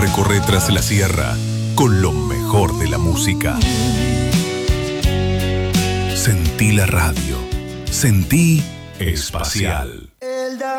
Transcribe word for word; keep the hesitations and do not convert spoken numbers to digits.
Recorre tras la sierra con lo mejor de la música. Sentí la radio. Sentí Espacial.